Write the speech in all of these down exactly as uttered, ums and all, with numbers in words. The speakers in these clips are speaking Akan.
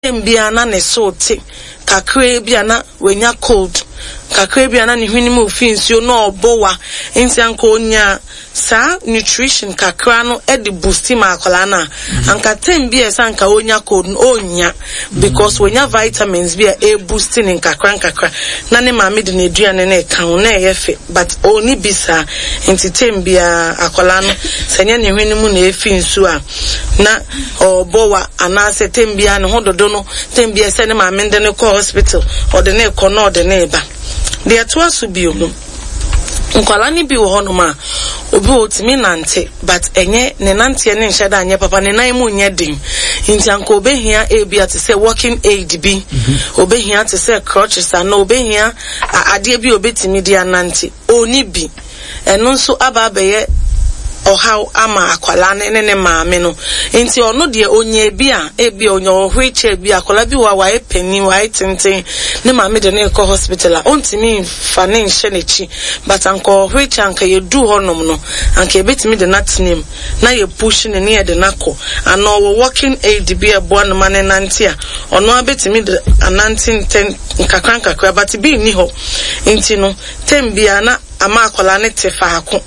mbia na ne sote kakra bia na wenya cold kakra bia na ne hwinimu ofinsuo na obowa nti anka onya sa nutrition kakra no e de boost ma akola na anka ten bia sanka onya cold onya because wenya vitamins bia e boosting in kakra kakra na ne maame de ne aduane na e kan na e fe but oni bisa nti ten bia akola no senya ne hwinimu na e finsuo a na obowa anase ten bia ne hododo no ten bia se ne maame de ne ko hospital or the ne ko no de ne ba de ato aso bi o nkwala ni bi wo hono ma obi otimi nante but enye ne nante ne nheda anye papa ne nan mu nye din nti anko obehia e bi ate se working aid bi obehia ate se crutches na obehia ade bi obetimi dia nante oni bi eno nso aba abeye ohaw ama akwala ne ne maame no nti ono de onye bi a e bi onye ohweche bi akwala bi wa wa epeni wa tenten ne maame de ne ko hospital a ontimi fa ne nhye nechi but anko ohweche anka ye du honom no anka ebetimi de natnim na ye push ne ne de nako ano wo working aid bi ebo no mane nante a ono abetimi de anante ten nkakran kakra but bi ni ho nti no tem bia na ama akwala ne tefaako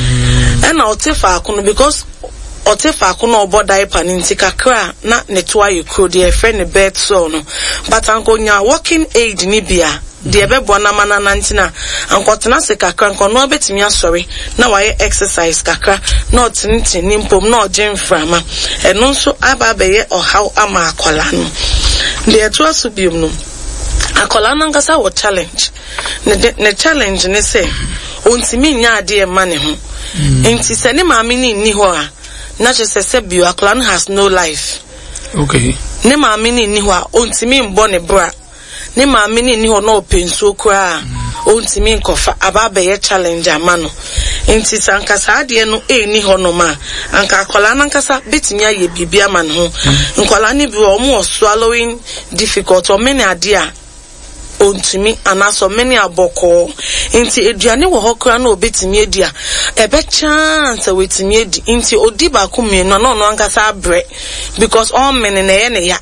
ena otefa akuno because otefa akuno obo diaper nti kakra na netwa yekro de friend ne bed so no but anko nya working aid ni bia de bebo na mana nantina anko tena se kakra anko no betimi asori na waye exercise kakra na otinti ni mpom na ojen frama eno nso aba beye ohaw ama akola no de eto asubium no akola no ngasa wo challenge ne ne challenge ne se ontimi nya ade e ma ne ho enti se ne maame ni ni ho a na che se se bio akola has no life. Okay. Ne maame ni ni ho a ontimi mbo ne bra ne maame ni ni ho na opensuo kra ontimi nkofa ababa ye challenge amano enti sankasa ade no e ni ho no ma anka akola na nkasa betimi aye bibia ma ne ho nkola ni bi o mo swallowing difficult o many ade a ontimi anaso many aboko inti eduane wo hokra na obetimi edia ebe chance wetimi edi inti odi ba ku mienu na no ankasa abre because all men na ye ne ya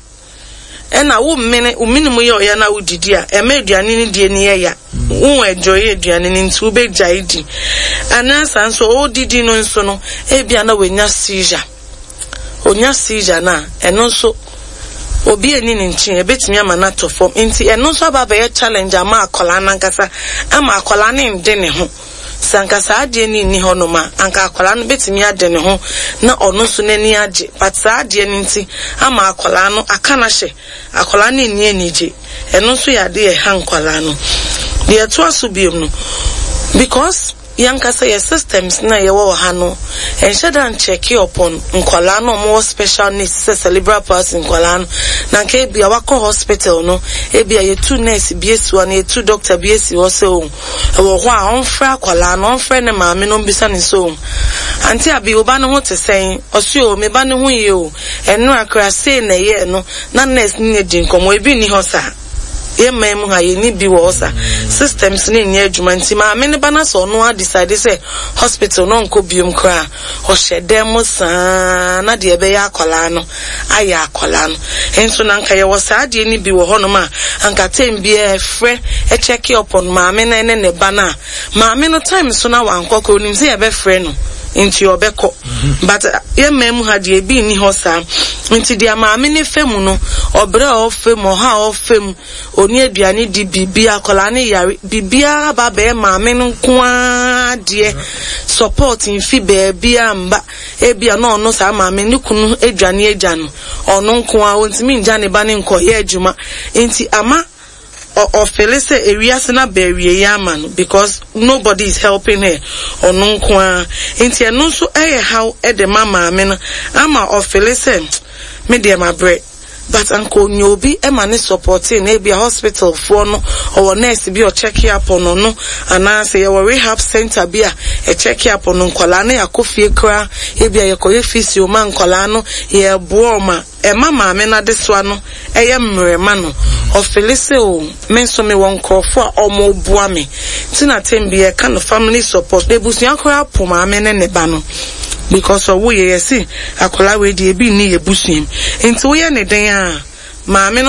ena wo mene uminimu ye oya na udidi a ema eduane ni die ni ye ya wo enjoy eduane ni nti wo begja idi anasa nso odidi no nso no e bia na wenya seizure onya seizure na eno nso obi eni nchi ebetimi ama na to form nti eno so aba be challenge ama akola na nkasa ama akola ne nde ne ho sankasa ade ni ni ho no ma anka akola no betimi ade ne ho na ono so nani age but sa ade ni nti ama akola no aka na hye akola ne ni anije eno so ya de e hankola no de to asubiem no because yankasa your systems na ye wo ha no ensheda check upon nkwala no more special needs cerebral palsy nkwala no na nke bia wako hospital no e bia ye two nurse biesu na ye two doctor biesi wo se o wo ho a onfra kwala no onfra ne maame no bisa ne so anti abi oba no ho te sen osi o me ba ne ho ye o eno akra say na ye no na nurse ne din komo ebi ni ho sa ye mem ha ye ni bi wo sa systems ni nya adwuma nti ma me ne bana so no a decide say hospital no nko biom kra o hyedem sa na de be ya akola no aya akola no enso na nka ye wo sa de ni bi wo ho no ma anka tem bi e frɛ e check up on ma me na ne ne bana ma me no time so na wankɔ ko nim say ye be frɛ no inti obeko but ye mem ha de bi ni ho sa inti dia maame ne femu no obre o femu ha o femu oni aduane di bibia akola ne yare bibia ba be maame no kwa de support infi be bia mba e bia no no sa maame ne kunu aduane agya no ono kwa ontimi ngya ne ba ne nko ye adwuma inti ama or Felice areas na bury yaman because nobody is helping her or no kwa inti no so eh how e de mama me ama or Felice me de my bread but uncle nyobi e ma ne supporting e be a hospital for no or nurse be or check up on no and say your rehab center be a check up on nkwala na yakofie kra e be a yakoye physio man nkwala no ye booma e mama me na deswa no e ye mrema no o Felice o menso me won krofo a omo bua me tina tembi e kan family support de busuan kra poma me ne ne ba no because of we ye see akola we de bi ni ebusuam enti wo ye ne den a maame